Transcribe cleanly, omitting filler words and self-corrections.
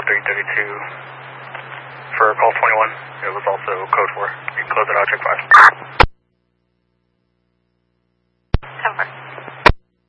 332 for call 21. It was also code 4. You can close it out, check 5.